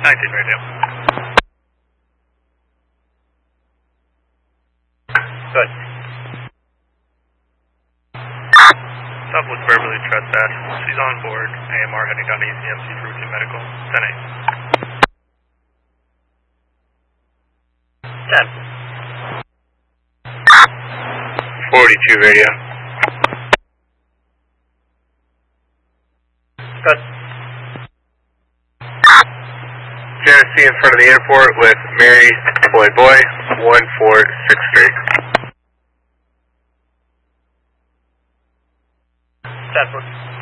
19 radio. Good. Southwest Beverly trespass. She's on board. AMR heading down to ECMC for routine medical. 10-8. 10. 42 radio. Good. Genesee in front of the airport with Mary Boy Boy, 146 straight. 10.